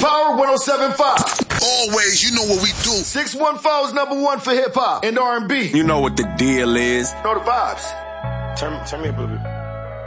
Power 107.5. Always, you know what we do. 614 is number one for hip hop and R&B. You know what the deal is. Know the vibes. Turn me up a little bit.